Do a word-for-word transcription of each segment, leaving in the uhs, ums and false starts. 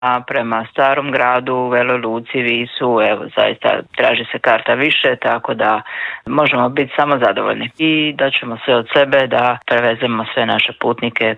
A prema Starom gradu, Veloj Luci, Visu, evo zaista traži se karta više, tako da možemo biti samo zadovoljni i da ćemo sve od sebe da prevezemo sve naše putnike.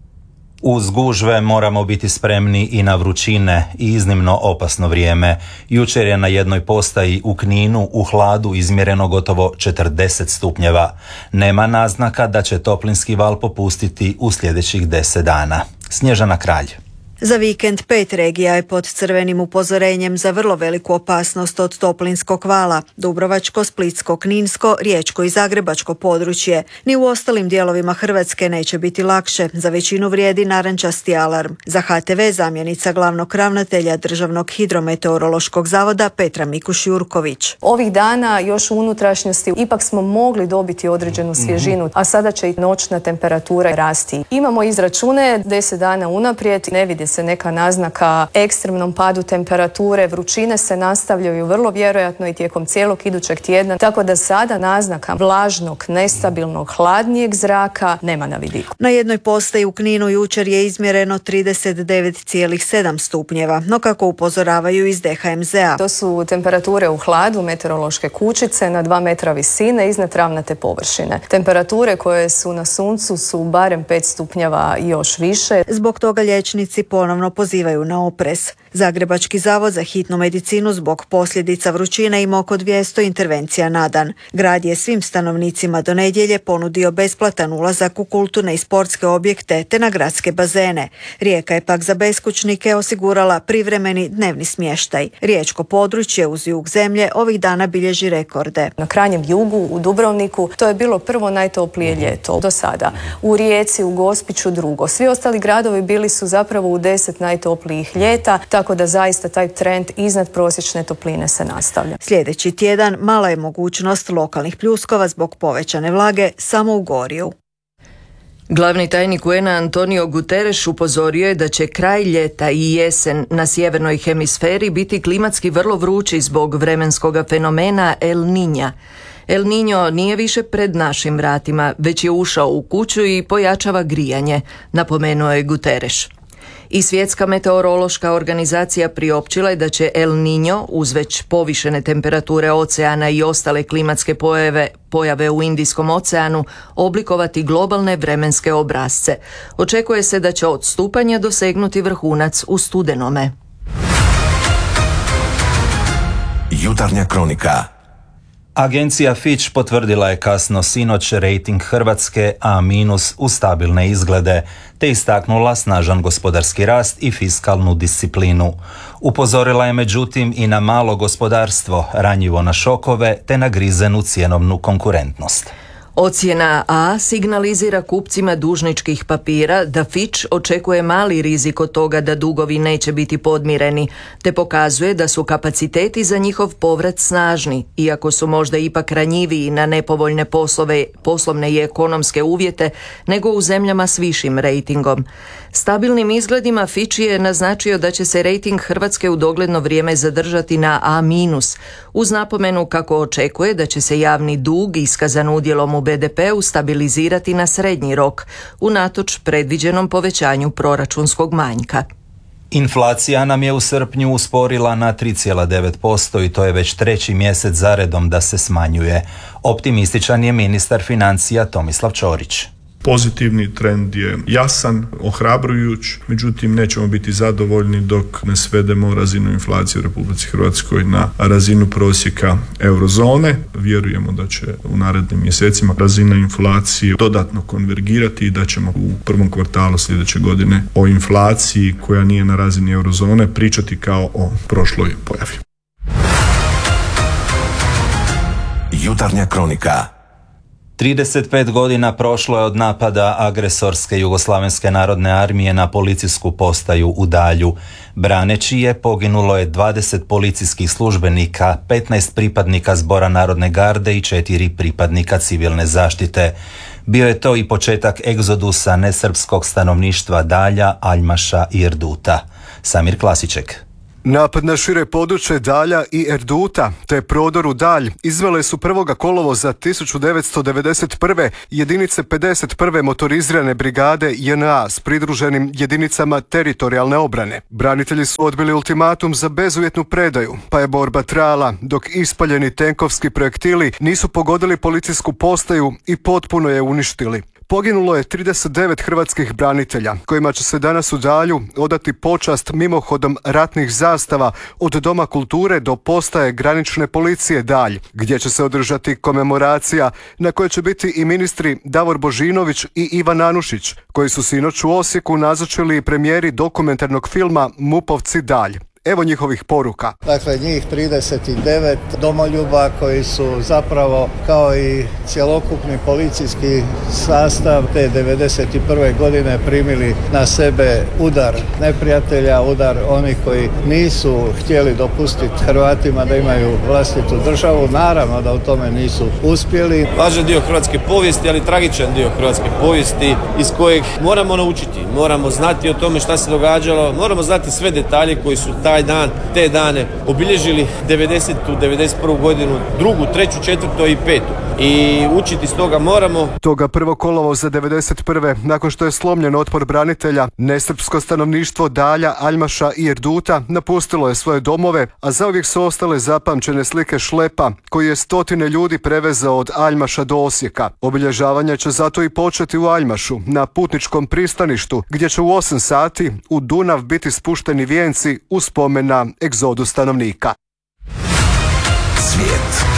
Uz gužve moramo biti spremni i na vrućine i iznimno opasno vrijeme. Jučer je na jednoj postaji u Kninu u hladu izmjereno gotovo četrdeset stupnjeva. Nema naznaka da će toplinski val popustiti u sljedećih deset dana. Snježana Kralj. Za vikend pet regija je pod crvenim upozorenjem za vrlo veliku opasnost od toplinskog vala. Dubrovačko, Splitsko, Kninsko, Riječko i Zagrebačko područje. Ni u ostalim dijelovima Hrvatske neće biti lakše. Za većinu vrijedi narančasti alarm. Za H T V zamjenica glavnog ravnatelja Državnog hidrometeorološkog zavoda Petra Mikuš-Jurković. Ovih dana još u unutrašnjosti ipak smo mogli dobiti određenu svježinu, a sada će i noćna temperatura rasti. Imamo izračune deset dana unaprijed, ne vidi se neka naznaka ekstremnom padu temperature, vrućine se nastavljaju vrlo vjerojatno i tijekom cijelog idućeg tjedna, tako da sada naznaka vlažnog, nestabilnog, hladnijeg zraka nema na vidiku. Na jednoj postaji u Kninu jučer je izmjereno trideset devet zarez sedam stupnjeva, no kako upozoravaju iz D H M Z A. To su temperature u hladu, meteorološke kućice na dva metra visine iznad travnate površine. Temperature koje su na suncu su barem pet stupnjeva i još više. Zbog toga liječnici ponovno pozivaju na oprez. Zagrebački zavod za hitnu medicinu zbog posljedica vrućine ima oko dvjesto intervencija na dan. Grad je svim stanovnicima do nedjelje ponudio besplatan ulazak u kulturne i sportske objekte te na gradske bazene. Rijeka je pak za beskućnike osigurala privremeni dnevni smještaj. Riječko područje uz jug zemlje ovih dana bilježi rekorde. Na krajnjem jugu, u Dubrovniku, to je bilo prvo najtoplije ljeto do sada. U Rijeci, u Gospiću drugo. Svi ostali gradovi bili su zapravo u deset najtoplijih ljeta, tako da zaista taj trend iznad prosječne topline se nastavlja. Sljedeći tjedan mala je mogućnost lokalnih pljuskova zbog povećane vlage samo u Gorju. Glavni tajnik U N A Antonio Guterres upozorio je da će kraj ljeta i jesen na sjevernoj hemisferi biti klimatski vrlo vrući zbog vremenskog fenomena El Niña. El Niño nije više pred našim vratima, već je ušao u kuću i pojačava grijanje, napomenuo je Guterres. I Svjetska meteorološka organizacija priopćila je da će El Niño, uz već povišene temperature oceana i ostale klimatske pojave, pojave u Indijskom oceanu, oblikovati globalne vremenske obrasce. Očekuje se da će odstupanja dosegnuti vrhunac u studenome. Jutarnja kronika. Agencija Fitch potvrdila je kasno sinoć rejting Hrvatske A- u stabilne izglede, te istaknula snažan gospodarski rast i fiskalnu disciplinu. Upozorila je međutim i na malo gospodarstvo, ranjivo na šokove, te na grizenu cjenovnu konkurentnost. Ocjena A signalizira kupcima dužničkih papira da Fitch očekuje mali rizik od toga da dugovi neće biti podmireni, te pokazuje da su kapaciteti za njihov povrat snažni, iako su možda ipak ranjiviji na nepovoljne poslove, poslovne i ekonomske uvjete nego u zemljama s višim rejtingom. Stabilnim izgledima Fitch je naznačio da će se rejting Hrvatske u dogledno vrijeme zadržati na A-, uz napomenu kako očekuje da će se javni dug iskazan udjelom u B D P-u stabilizirati na srednji rok, unatoč predviđenom povećanju proračunskog manjka. Inflacija nam je u srpnju usporila na tri zarez devet posto i to je već treći mjesec zaredom da se smanjuje. Optimističan je ministar financija Tomislav Ćorić. Pozitivni trend je jasan, ohrabrujuć, međutim nećemo biti zadovoljni dok ne svedemo razinu inflacije u Republici Hrvatskoj na razinu prosjeka eurozone. Vjerujemo da će u narednim mjesecima razina inflacije dodatno konvergirati i da ćemo u prvom kvartalu sljedeće godine o inflaciji koja nije na razini eurozone pričati kao o prošloj pojavi. Jutarnja kronika. trideset pet godina prošlo je od napada agresorske Jugoslavenske narodne armije na policijsku postaju u Dalju. Braneći je poginulo je dvadeset policijskih službenika, petnaest pripadnika Zbora narodne garde i četiri pripadnika civilne zaštite. Bio je to i početak egzodusa nesrpskog stanovništva Dalja, Aljmaša i Erduta. Samir Klasiček. Napad na šire područje Dalja i Erduta te prodor u Dalj izvele su prvog kolovoza tisuću devetsto devedeset prve jedinice pedeset prve motorizirane brigade J N A s pridruženim jedinicama teritorijalne obrane. Branitelji su odbili ultimatum za bezuvjetnu predaju, pa je borba trajala dok ispaljeni tenkovski projektili nisu pogodili policijsku postaju i potpuno je uništili. Poginulo je trideset devet hrvatskih branitelja, kojima će se danas u Dalju odati počast mimohodom ratnih zastava od Doma kulture do postaje granične policije Dalj, gdje će se održati komemoracija na kojoj će biti i ministri Davor Božinović i Ivan Anušić, koji su sinoć u Osijeku nazočili premijeri dokumentarnog filma Mupovci Dalj. Evo njihovih poruka. Dakle, njih trideset devet domoljuba koji su zapravo kao i cjelokupni policijski sastav te devedeset prve godine primili na sebe udar neprijatelja, udar onih koji nisu htjeli dopustiti Hrvatima da imaju vlastitu državu. Naravno da u tome nisu uspjeli. Važan dio hrvatske povijesti, ali tragičan dio hrvatske povijesti iz kojeg moramo naučiti. Moramo znati o tome šta se događalo, moramo znati sve detalje koji su taj dan, te dane obilježili devedesetu, devedeset prvu godinu, drugu, treću, četvrtu i petu. I učiti s toga moramo. Toga prvog kolovoza devedeset prve nakon što je slomljen otpor branitelja, nesrpsko stanovništvo Dalja, Aljmaša i Erduta napustilo je svoje domove, a zauvijek su ostale zapamćene slike šlepa koji je stotine ljudi prevezao od Aljmaša do Osijeka. Obilježavanje će zato i početi u Aljmašu, na putničkom pristaništu, gdje će u osam sati u Dunav biti spušteni vijenci u spomen na egzodu stanovnika. Svijet.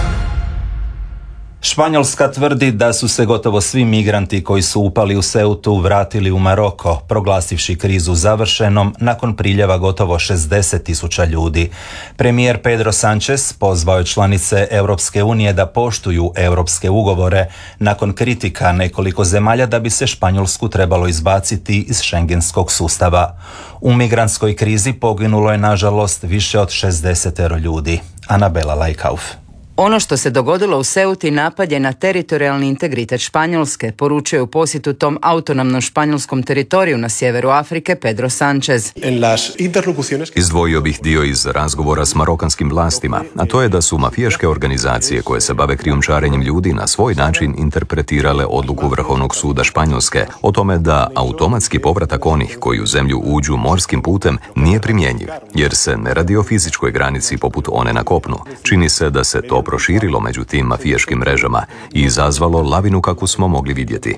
Španjolska tvrdi da su se gotovo svi migranti koji su upali u Ceutu vratili u Maroko, proglasivši krizu završenom nakon priljeva gotovo šezdeset tisuća ljudi. Premijer Pedro Sánchez pozvao je članice Europske unije da poštuju europske ugovore nakon kritika nekoliko zemalja da bi se Španjolsku trebalo izbaciti iz šengenskog sustava. U migrantskoj krizi poginulo je nažalost više od šezdeset ljudi. Anabela Lajkauf. Ono što se dogodilo u Ceuti napad je na teritorijalni integritet Španjolske, poručuje u posjetu tom autonomnom španjolskom teritoriju na sjeveru Afrike Pedro Sánchez. Izdvojio bih dio iz razgovora s marokanskim vlastima, a to je da su mafijaške organizacije koje se bave krijumčarenjem ljudi na svoj način interpretirale odluku Vrhovnog suda Španjolske o tome da automatski povratak onih koji u zemlju uđu morskim putem nije primjenjiv, jer se ne radi o fizičkoj granici poput one na kopnu. Čini se da se to proširilo među tim mafijaškim mrežama i izazvalo lavinu kakvu smo mogli vidjeti.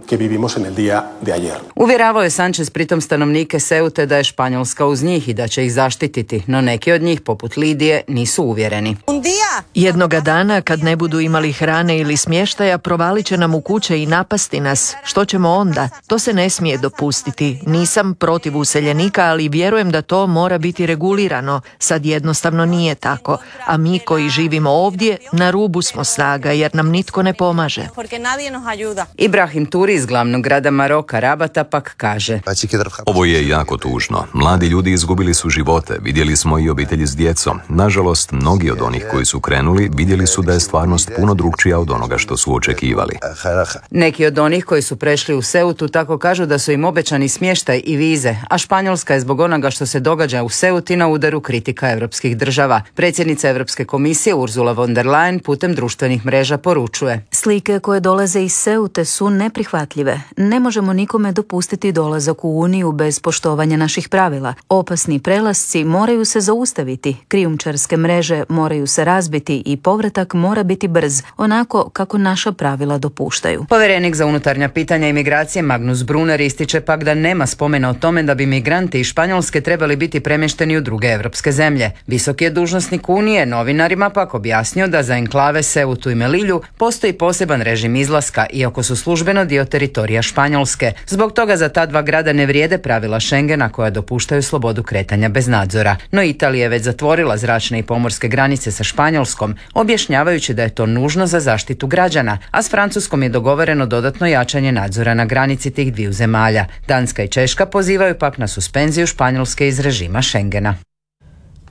Uvjeravao je Sánchez pritom stanovnike Ceute da je Španjolska uz njih i da će ih zaštititi, no neki od njih, poput Lidije, nisu uvjereni. Jednoga dana, kad ne budu imali hrane ili smještaja, provalit će nam u kuće i napasti nas. Što ćemo onda? To se ne smije dopustiti. Nisam protiv useljenika, ali vjerujem da to mora biti regulirano. Sad jednostavno nije tako. A mi koji živimo ovdje, na rubu smo snaga jer nam nitko ne pomaže. Ibrahim Turi iz glavnog grada Maroka, Rabata, pak kaže: Ovo je jako tužno. Mladi ljudi izgubili su živote, vidjeli smo i obitelji s djecom. Nažalost, mnogi od onih koji su krenuli vidjeli su da je stvarnost puno drukčija od onoga što su očekivali. Neki od onih koji su prešli u Ceutu tako kažu da su im obećani smještaj i vize, a Španjolska je zbog onoga što se događa u Ceuti na udaru kritika europskih država. Predsjednica Europske komisije Ursula von der Leyen putem društvenih mreža poručuje: Slike koje dolaze iz Ceute su neprihvatljive. Ne možemo nikome dopustiti dolazak u Uniju bez poštovanja naših pravila. Opasni prelasci moraju se zaustaviti, krijumčarske mreže moraju se razbiti i povratak mora biti brz, onako kako naša pravila dopuštaju. Povjerenik za unutarnja pitanja i migracije Magnus Brunner ističe pak da nema spomena o tome da bi migranti iz Španjolske trebali biti premješteni u druge europske zemlje. Visoki je dužnosnik Unije novinarima pak objasnio da za enklave Ceutu i Melilju postoji poseban režim izlaska, iako su službeno dio teritorija Španjolske. Zbog toga za ta dva grada ne vrijede pravila Schengena koja dopuštaju slobodu kretanja bez nadzora. No Italija je već zatvorila zračne i pomorske granice sa Španjolskom, objašnjavajući da je to nužno za zaštitu građana, a s Francuskom je dogovoreno dodatno jačanje nadzora na granici tih dviju zemalja. Danska i Češka pozivaju pak na suspenziju Španjolske iz režima Schengena.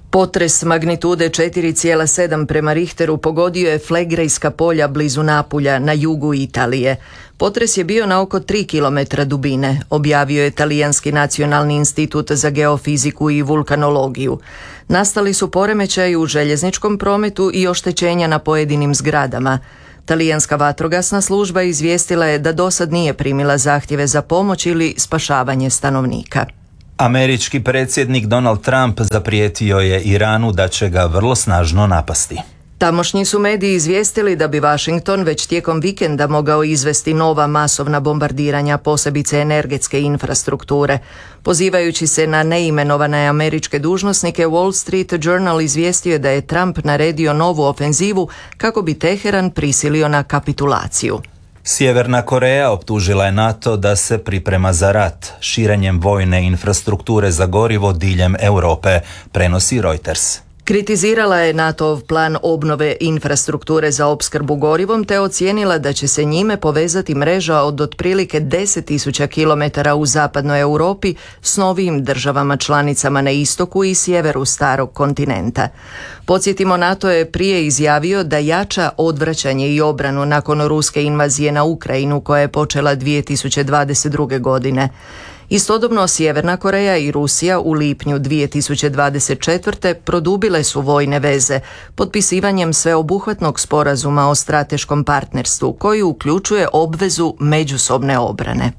Potres magnitude četiri zarez sedam prema Richteru pogodio je Flegrejska polja blizu Napulja na jugu Italije. Potres je bio na oko tri kilometra dubine, objavio je Talijanski nacionalni institut za geofiziku i vulkanologiju. Nastali su poremećaji u željezničkom prometu i oštećenja na pojedinim zgradama. Talijanska vatrogasna služba izvijestila je da dosad nije primila zahtjeve za pomoć ili spašavanje stanovnika. Američki predsjednik Donald Trump zaprijetio je Iranu da će ga vrlo snažno napasti. Tamošnji su mediji izvijestili da bi Washington već tijekom vikenda mogao izvesti nova masovna bombardiranja, posebice energetske infrastrukture. Pozivajući se na neimenovane američke dužnosnike, Wall Street Journal izvijestio je da je Trump naredio novu ofenzivu kako bi Teheran prisilio na kapitulaciju. Sjeverna Koreja optužila je NATO da se priprema za rat širenjem vojne infrastrukture za gorivo diljem Europe, prenosi Reuters. Kritizirala je NATOv plan obnove infrastrukture za opskrbu gorivom te ocijenila da će se njime povezati mreža od otprilike deset tisuća kilometara u zapadnoj Europi s novim državama članicama na istoku i sjeveru starog kontinenta. Podsjetimo, NATO je prije izjavio da jača odvraćanje i obranu nakon ruske invazije na Ukrajinu koja je počela dvije tisuće dvadeset druge. godine. Istodobno Sjeverna Koreja i Rusija u lipnju dvije tisuće dvadeset četvrte produbile su vojne veze potpisivanjem sveobuhvatnog sporazuma o strateškom partnerstvu koji uključuje obvezu međusobne obrane.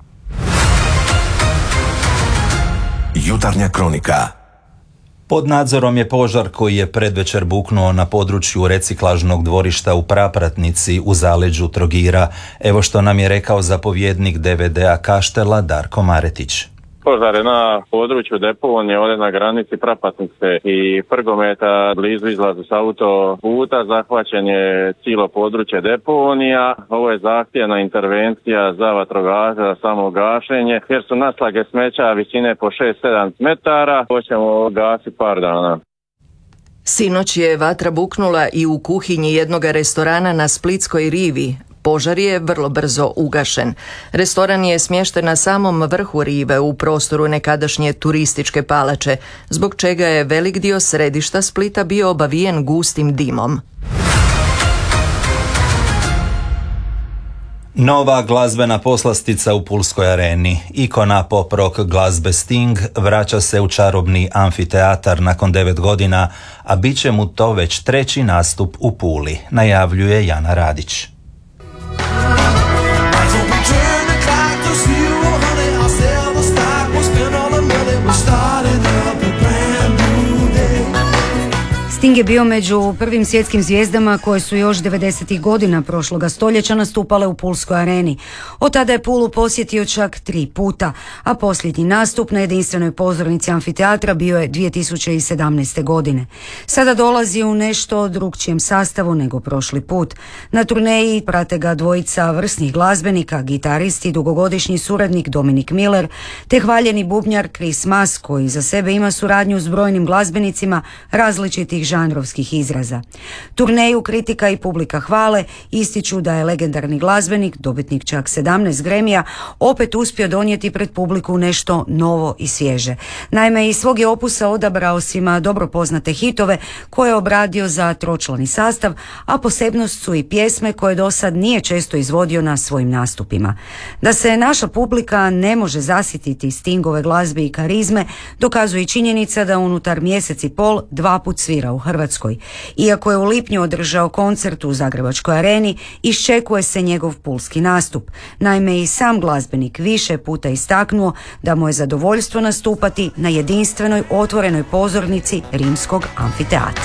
Jutarnja kronika. Pod nadzorom je požar koji je predvečer buknuo na području reciklažnog dvorišta u Prapratnici u zaleđu Trogira. Evo što nam je rekao zapovjednik D V D-a Kaštela Darko Maretić. Požar je na području deponije, ovdje na granici Prapatnice i Prgometa, blizu izlazu s autoputa, zahvaćen je cijelo područje deponija. Ovo je zahtjevna intervencija za vatrogasce, za samo gašenje, jer su naslage smeća visine po šest sedam metara. Hoćemo gasiti par dana. Sinoć je vatra buknula i u kuhinji jednog restorana na Splitskoj rivi. Požar je vrlo brzo ugašen. Restoran je smješten na samom vrhu rive u prostoru nekadašnje turističke palače, zbog čega je velik dio središta Splita bio obavijen gustim dimom. Nova glazbena poslastica u Pulskoj areni. Ikona pop rock glazbe Sting vraća se u čarobni amfiteatar nakon devet godina, a bit će mu to već treći nastup u Puli, najavljuje Jana Radić. Sting je bio među prvim svjetskim zvijezdama koje su još devedesetih godina prošloga stoljeća nastupale u Pulskoj areni. Od tada je Pulu posjetio čak tri puta, a posljednji nastup na jedinstvenoj pozornici amfiteatra bio je dvije tisuće sedamnaeste. godine. Sada dolazi u nešto drukčijem sastavu nego prošli put. Na turneji prate ga dvojica vrsnih glazbenika, gitarist i dugogodišnji suradnik Dominik Miller, te hvaljeni bubnjar Chris Mas, koji za sebe ima suradnju s brojnim glazbenicima različitih žanrovskih izraza. Turneju kritika i publika hvale, ističu da je legendarni glazbenik, dobitnik čak sedamnaest Gramija, opet uspio donijeti pred publiku nešto novo i svježe. Naime, iz svog je opusa odabrao svima dobro poznate hitove koje je obradio za tročlani sastav, a posebnost su i pjesme koje dosad nije često izvodio na svojim nastupima. Da se naša publika ne može zasititi Stingove glazbe i karizme, dokazuje i činjenica da unutar mjesec i pol dva put svira u Hrvatskoj. Iako je u lipnju održao koncert u Zagrebačkoj areni, iščekuje se njegov pulski nastup. Naime, i sam glazbenik više puta istaknuo da mu je zadovoljstvo nastupati na jedinstvenoj otvorenoj pozornici Rimskog amfiteatra.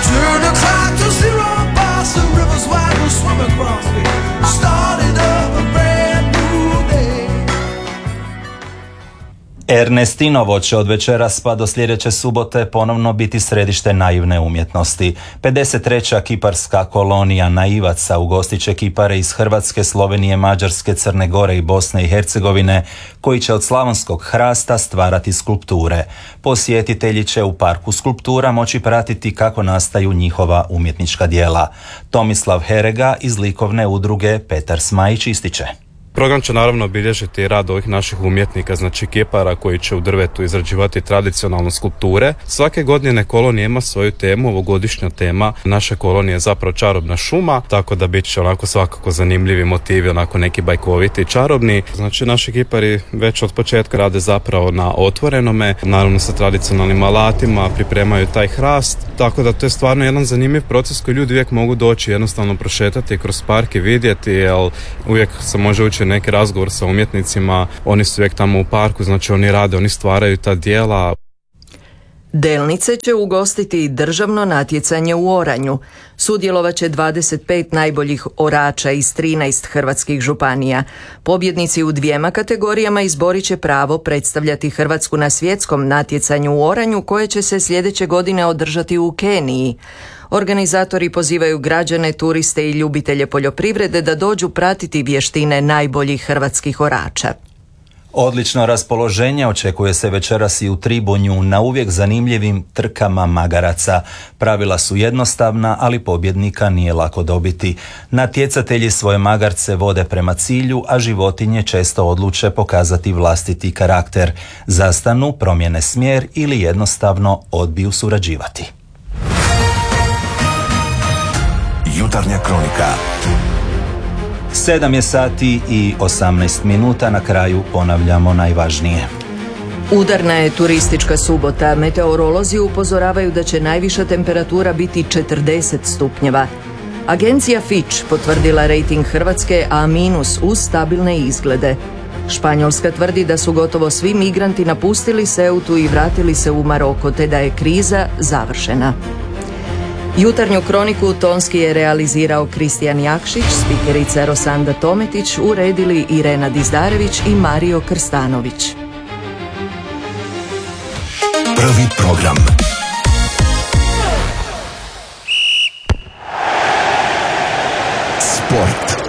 Ernestinovo će od večeras pa do sljedeće subote ponovno biti središte naivne umjetnosti. pedeset treća kiparska kolonija naivaca ugostit će kipare iz Hrvatske, Slovenije, Mađarske, Crne Gore i Bosne i Hercegovine, koji će od slavonskog hrasta stvarati skulpture. Posjetitelji će u parku skulptura moći pratiti kako nastaju njihova umjetnička djela. Tomislav Herega iz likovne udruge Petar Smajić ističe. Program će naravno obilježiti rad ovih naših umjetnika, znači kipara koji će u drvetu izrađivati tradicionalne skulpture. Svake godine kolonija ima svoju temu, ovogodišnja tema naše kolonije je zapravo čarobna šuma, tako da bit će onako svakako zanimljivi motivi, onako neki bajkoviti i čarobni. Znači naši kipari već od početka rade zapravo na otvorenome, naravno sa tradicionalnim alatima, pripremaju taj hrast, tako da to je stvarno jedan zanimljiv proces koji ljudi uvijek mogu doći jednostavno prošetati kroz park i vidjeti, jer uvijek se može ući neki razgovor sa umjetnicima, oni su uvijek tamo u parku, znači oni rade, oni stvaraju ta djela. Delnice će ugostiti državno natjecanje u oranju. Sudjelovat će dvadeset pet najboljih orača iz trinaest hrvatskih županija. Pobjednici u dvijema kategorijama izborit će pravo predstavljati Hrvatsku na svjetskom natjecanju u oranju koje će se sljedeće godine održati u Keniji. Organizatori pozivaju građane, turiste i ljubitelje poljoprivrede da dođu pratiti vještine najboljih hrvatskih orača. Odlično raspoloženje očekuje se večeras i u Tribunju na uvijek zanimljivim trkama magaraca. Pravila su jednostavna, ali pobjednika nije lako dobiti. Natjecatelji svoje magarce vode prema cilju, a životinje često odluče pokazati vlastiti karakter. Zastanu, promijene smjer ili jednostavno odbiju surađivati. Jutarnja kronika. Sedam je sati i osamnaest minuta, na kraju ponavljamo najvažnije. Udarna je turistička subota. Meteorolozi upozoravaju da će najviša temperatura biti četrdeset stupnjeva. Agencija Fitch potvrdila rejting Hrvatske A- uz stabilne izglede. Španjolska tvrdi da su gotovo svi migranti napustili Ceutu i vratili se u Maroko, te da je kriza završena. Jutarnju kroniku tonski je realizirao Kristijan Jakšić, spikerica Rosanda Tometić, uredili Irena Dizdarević i Mario Krstanović. Prvi program. Sport.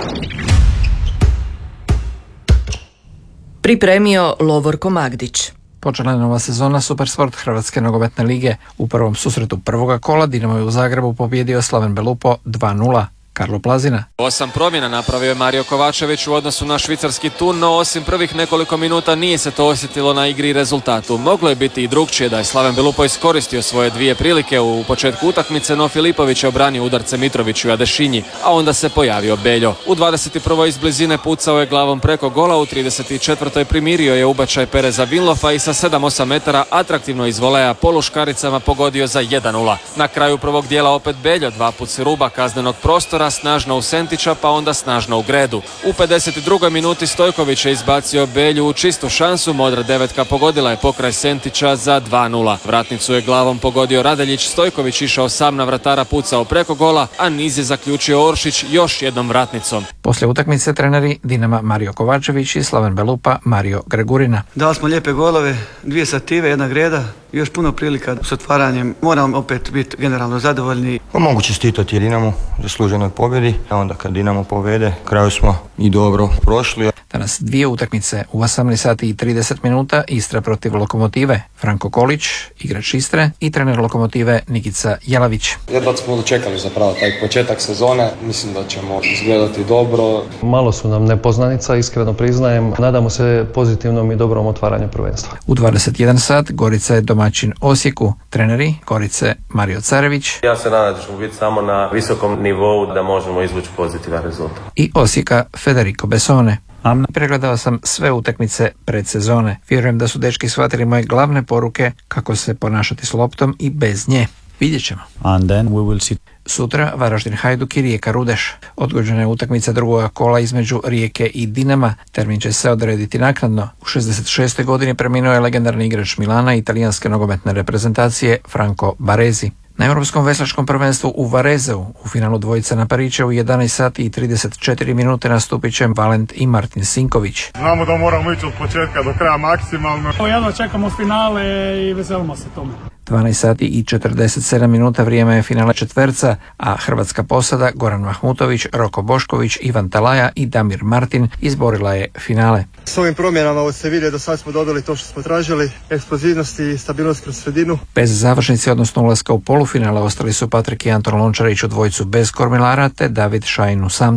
Pripremio Lovorko Magdić. Počela je nova sezona Supersport Hrvatske nogometne lige. U prvom susretu prvoga kola Dinamo je u Zagrebu pobijedio Slaven Belupo dva nula. Karlo Plazina. Osam promjena napravio je Mario Kovačević u odnosu na švicarski Thun, no osim prvih nekoliko minuta nije se to osjetilo na igri i rezultatu. Moglo je biti i drugčije da je Slaven Belupo iskoristio svoje dvije prilike u početku utakmice, no Filipović je obranio udarce Mitroviću i Adešinji, a onda se pojavio Beljo. U dvadeset prvoj iz blizine pucao je glavom preko gola, u trideset četvrtoj primirio je ubačaj Pereza Vinlofa i sa sedam osam metara atraktivno iz voleja poluškaricama pogodio za jedan nula. Na kraju prvog dijela opet Beljo, dva put s ruba kaznenog prostora, snažno u Sentića pa onda snažno u Gredu. U pedeset drugoj minuti Stojković je izbacio Belju u čistu šansu, modra devetka pogodila je pokraj Sentića za dva nula. Vratnicu je glavom pogodio Radeljić, Stojković išao sam na vratara, pucao preko gola, a niz je zaključio Oršić još jednom vratnicom. Poslije utakmice treneri Dinama Mario Kovačević i Slaven Belupa Mario Gregurina. Dali smo lijepe golove, dvije sative, jedna Greda, još puno prilika s otvaranjem. Moram opet biti generalno zadovoljni. Mogu čestitati Dinamo zasluženoj pobjedi, a onda kad Dinamo povede, kraju smo i dobro prošli. Danas dvije utakmice u osamnaest sati i trideset minuta, Istra protiv Lokomotive, Franko Kolić, igrač Istre, i trener Lokomotive Nikica Jelavić. Jedva smo dočekali zapravo taj početak sezone, mislim da ćemo izgledati dobro. Malo su nam nepoznanica, iskreno priznajem, nadamo se pozitivnom i dobrom otvaranju prvenstva. U dvadeset jedan sat Gorica je domaćin Osijeku, treneri Gorice Mario Carević. Ja se nadam da ćemo biti samo na visokom nivou da možemo izvući pozitivan rezultat. I Osijeka Federico Besone. Pregledao sam sve utakmice predsezone. Vjerujem da su dečki shvatili moje glavne poruke kako se ponašati s loptom i bez nje. Vidjet ćemo. And then we will see. Sutra Varaždin Hajduk i Rijeka Rudeš. Odgođena je utakmica drugoga kola između Rijeke i Dinama. Termin će se odrediti naknadno. U šezdeset šestoj godini preminuo je legendarni igrač Milana i italijanske nogometne reprezentacije Franco Baresi. Na Europskom veslačkom prvenstvu u Varezeu u finalu dvojica na Pariće u jedanaest sati i trideset četiri minute nastupit će Valent i Martin Sinković. Znamo da moramo ići od početka do kraja maksimalno. Jedno čekamo finale i veselimo se tome. dvanaest sati i četrdeset sedam minuta vrijeme je finale četverca, a hrvatska posada Goran Mahmutović, Roko Bošković, Ivan Talaja i Damir Martin izborila je finale. S ovim promjenama od Sevilje do sad smo dobili to što smo tražili, eksplozivnost i stabilnost kroz sredinu. Bez završnice, odnosno ulaska u polufinale, ostali su Patrik i Anton Lončarić u dvojcu bez kormilara te David Šajin u samcu.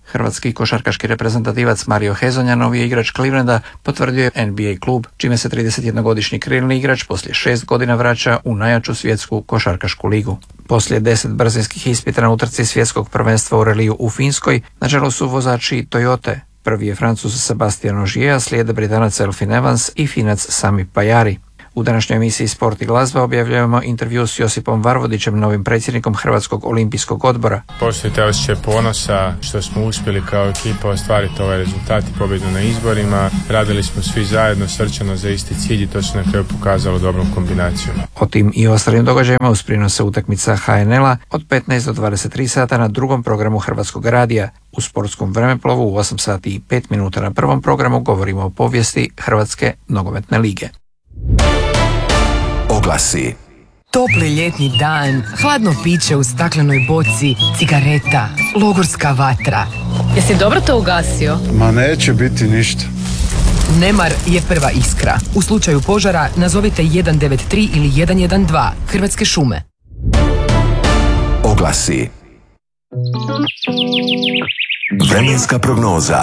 Hrvatski košarkaški reprezentativac Mario Hezonja, novi je igrač Clevelanda, potvrdio je N B A klub, čime se tridesetjednogodišnji krilni igrač poslije šest godina vraća u najjaču svjetsku košarkašku ligu. Poslije deset brzinskih ispita na utrci svjetskog prvenstva u reliju u Finskoj, na čelu su vozači Toyote. Prvi je Francuz Sebastian Ogier, a slijede Britanac Elfyn Evans i Finac Sami Pajari. U današnjoj emisiji Sport i glazba objavljujemo intervju s Josipom Varvodićem, novim predsjednikom Hrvatskog olimpijskog odbora. Postoji taj osjećaj ponosa što smo uspjeli kao ekipa ostvariti ovaj rezultat i pobjedu na izborima. Radili smo svi zajedno srčano za isti cilj i to se na kraju pokazalo dobrom kombinacijom. O tim i ostalim događajima uz prinose utakmica H N L-a od petnaest do dvadeset tri sata na drugom programu Hrvatskog radija. U sportskom vremeplovu u osam sati i pet minuta na prvom programu govorimo o povijesti Hrvatske nogometne lige. Oglasi. Topli ljetni dan, hladno piće u staklenoj boci, cigareta, logorska vatra. Jesi dobro to ugasio? Ma neće biti ništa. Nemar je prva iskra. U slučaju požara nazovite jedan devet tri ili jedan jedan dva. Hrvatske šume. Oglasi. Vremenska prognoza.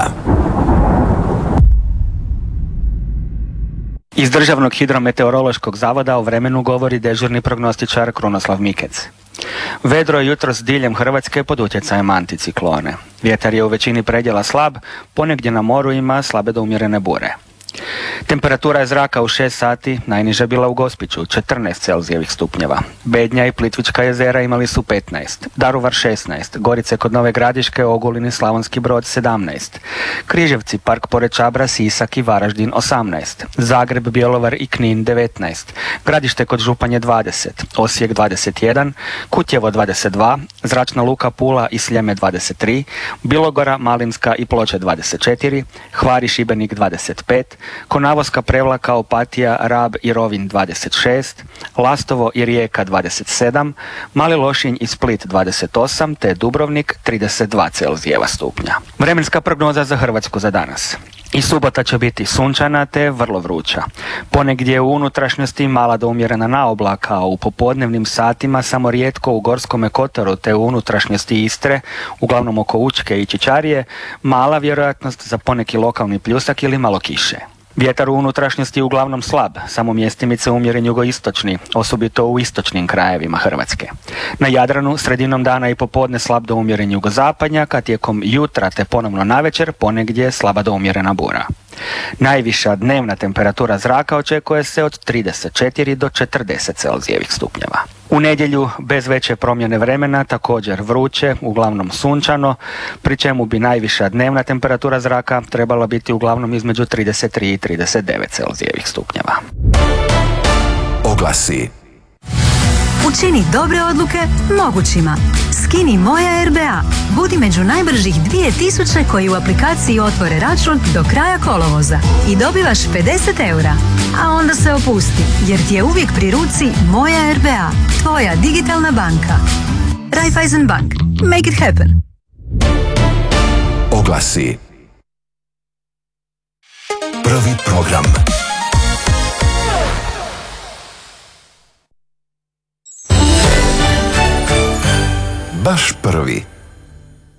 Iz Državnog hidrometeorološkog zavoda o vremenu govori dežurni prognostičar Krunoslav Mikec. Vedro je jutros diljem Hrvatske pod utjecajem anticiklone. Vjetar je u većini predjela slab, ponegdje na moru ima slabe do umjerene bure. Temperatura je zraka u šest sati najniža bila u Gospiću, četrnaest Celzijevih stupnjeva. Bednja i Plitvička jezera imali su petnaest, Daruvar šesnaest, Gorice kod Nove Gradiške, Ogulin i Slavonski Brod sedamnaest, Križevci, Park pored Čabra, Sisak i Varaždin osamnaest, Zagreb, Bjelovar i Knin devetnaest, Gradište kod Županje dvadeset, Osijek dvadeset jedan, Kutjevo dvadeset dva, Zračna luka Pula i Sljeme dvadeset tri, Bilogora, Malinska i Ploče dvadeset četiri, Hvar i Šibenik dvadeset pet, Konavoska, Prevlaka, Opatija, Rab i Rovinj dvadeset šest, Lastovo i Rijeka dvadeset sedam, Mali Lošinj i Split dvadeset osam, te Dubrovnik trideset dva Celzijeva stupnja. Vremenska prognoza za Hrvatsku za danas. I subota će biti sunčana te vrlo vruća. Ponegdje u unutrašnjosti mala do umjerena naoblaka, a u popodnevnim satima samo rijetko u Gorskome kotaru te u unutrašnjosti Istre, uglavnom oko Učke i Čičarije, mala vjerojatnost za poneki lokalni pljusak ili malo kiše. Vjetar u unutrašnjosti je uglavnom slab, samo mjestimice umjeren jugoistočni, osobito u istočnim krajevima Hrvatske. Na Jadranu sredinom dana i popodne slab do umjeren jugozapadnjak, a tijekom jutra te ponovno navečer ponegdje slaba do umjerena bura. Najviša dnevna temperatura zraka očekuje se od trideset četiri do četrdeset Celzijevih stupnjeva. U nedjelju bez veće promjene vremena također vruće, uglavnom sunčano, pri čemu bi najviša dnevna temperatura zraka trebala biti uglavnom između trideset tri i trideset devet Celzijevih stupnjeva. Oglasi. Učini dobre odluke mogućima. Skini Moja R B A. Budi među najbržih dvije tisuće koji u aplikaciji otvore račun do kraja kolovoza i dobivaš pedeset eura. A onda se opusti, jer ti je uvijek pri ruci Moja R B A, tvoja digitalna banka. Raiffeisen Bank. Make it happen. Oglasi. Prvi program. Baš prvi.